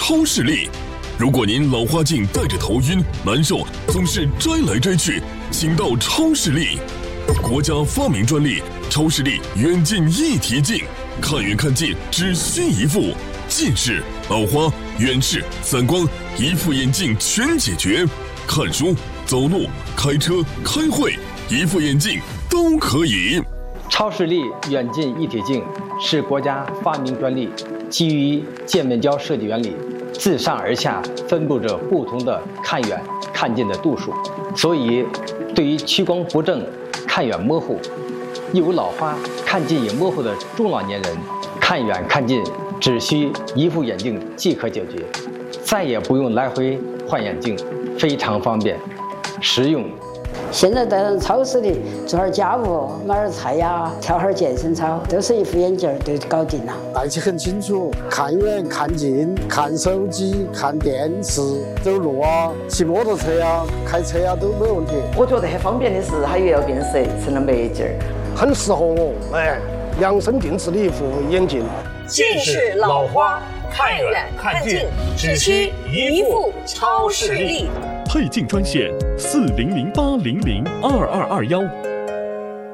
超视力。如果您老花镜戴着头晕难受，总是摘来摘去，请到超视力。国家发明专利，超视力远近一体镜，看远看近只需一副，近视、老花、远视、散光，一副眼镜全解决。看书、走路、开车、开会，一副眼镜都可以。 超视力远近一体镜是国家发明专利，基于渐面胶设计原理，自上而下分布着不同的看远看近的度数，所以对于屈光不正、看远模糊、有老花、看近也模糊的中老年人，看远看近只需一副眼镜即可解决，再也不用来回换眼镜，非常方便实用。 现在在超市里做点家务，买点菜呀，跳会健身操，都是一副眼镜就搞定了。 戴起很清楚，看远看近，看手机、看电视，走路啊、骑摩托车啊、开车啊都没有问题。 我觉得很方便的是，它又要变色，成了墨镜， 很适合我。量身定制的一副眼镜。 近视、老花、看远看近，只需一副超视力。 配镜专线：4008002221。